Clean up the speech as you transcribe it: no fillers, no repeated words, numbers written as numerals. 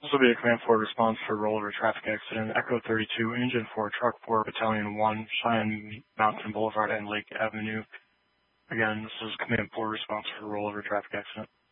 This will be a Command 4 response for rollover traffic accident. Echo 32, Engine 4, Truck 4, Battalion 1, Cheyenne Mountain Boulevard and Lake Avenue. Again, this is Command 4 response for rollover traffic accident.